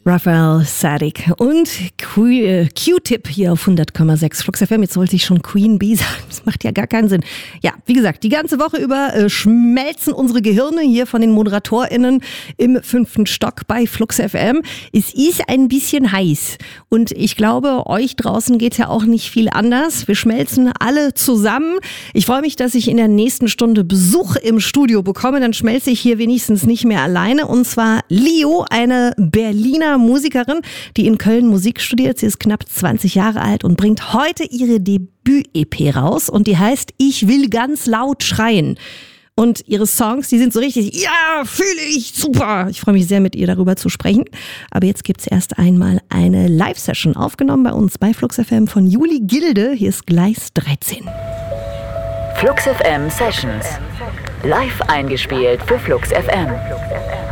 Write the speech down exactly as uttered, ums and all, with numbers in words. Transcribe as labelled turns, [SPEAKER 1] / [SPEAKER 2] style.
[SPEAKER 1] Raphael Saadiq und Q-Tip hier auf hundert Komma sechs Flux F M. Jetzt wollte ich schon Queen Bee sagen. Das macht ja gar keinen Sinn. Ja, wie gesagt, die ganze Woche über äh, schmelzen unsere Gehirne hier von den ModeratorInnen im fünften Stock bei Flux F M. Es ist ein bisschen heiß und ich glaube, euch draußen geht ja auch nicht viel anders. Wir schmelzen alle zusammen. Ich freue mich, dass ich in der nächsten Stunde Besuch im Studio bekomme. Dann schmelze ich hier wenigstens nicht mehr alleine. Und zwar Lio, eine Berliner Musikerin, die in Köln Musik studiert. Sie ist knapp zwanzig Jahre alt und bringt heute ihre Debüt-E P raus und die heißt Ich will ganz laut schreien. Und ihre Songs, die sind so richtig, ja, fühle ich, super. Ich freue mich sehr, mit ihr darüber zu sprechen. Aber jetzt gibt's erst einmal eine Live-Session, aufgenommen bei uns bei Flux F M von Juli Gilde. Hier ist Gleis dreizehn.
[SPEAKER 2] Flux F M Sessions. Live eingespielt für Flux F M.